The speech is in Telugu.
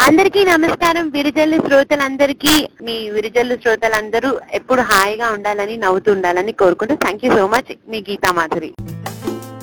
అందరికీ నమస్కారం. విరిజల్లు శ్రోతలందరికీ, మీ విరిజల్లు శ్రోతలందరూ ఎప్పుడు హాయిగా ఉండాలని, నవ్వుతూ ఉండాలని కోరుకుంటూ thank you so much. Me Gita Madhuri.